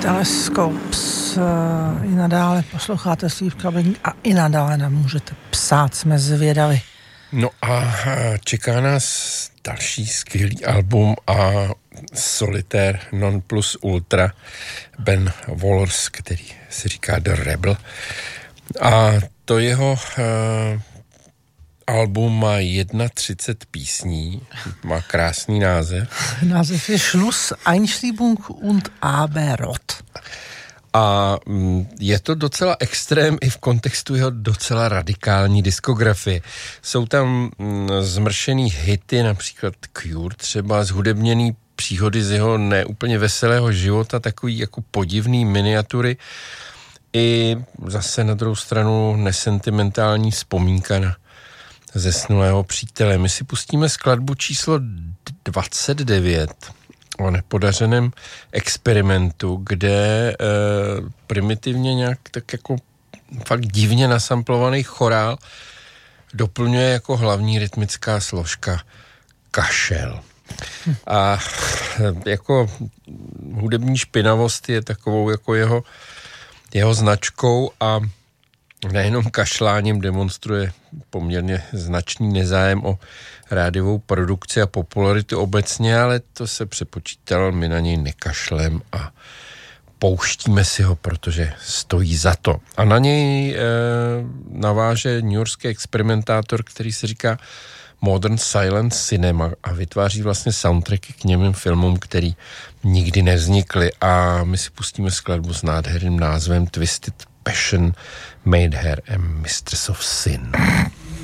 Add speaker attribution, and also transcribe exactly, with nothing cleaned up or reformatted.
Speaker 1: Telescopes. I nadále posloucháte Steve Clubbing a i nadále nám můžete psát, jsme zvědavi.
Speaker 2: No a čeká nás další skvělý album a solitér non plus ultra Ben Wallers, který se říká The Rebel. A to jeho uh, album má třicet jedna písní, má krásný název.
Speaker 1: Název je Schluss, Einschreibung und Aberrott.
Speaker 2: A je to docela extrém i v kontextu jeho docela radikální diskografie. Jsou tam zmršený hity, například Cure, třeba zhudebněný příhody z jeho neúplně veselého života, takový jako podivný miniatury. I zase na druhou stranu nesentimentální vzpomínka na zesnulého přítele. My si pustíme skladbu číslo dvacet devět o nepodařeném experimentu, kde e, primitivně nějak tak jako fakt divně nasamplovaný chorál doplňuje jako hlavní rytmická složka kašel. A jako hudební špinavost je takovou jako jeho, jeho značkou a nejenom kašláním demonstruje poměrně značný nezájem o rádiovou produkci a popularitu obecně, ale to se přepočítal, my na něj nekašlem a pouštíme si ho, protože stojí za to. A na něj e, naváže newyorský experimentátor, který se říká Modern Silent Cinema a vytváří vlastně soundtracky k němým filmům, který nikdy nevznikly. A my si pustíme skladbu s nádherným názvem Twisted Passion Made Her a Mistress of Sin.